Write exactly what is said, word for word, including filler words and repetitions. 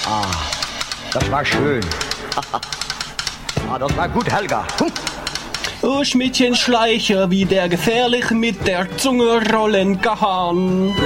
Ah, das war schön. Ah, das war gut, Helga. Hm. Oh, Schmidtchen Schleicher, wie der gefährlich mit der Zunge rollen kann.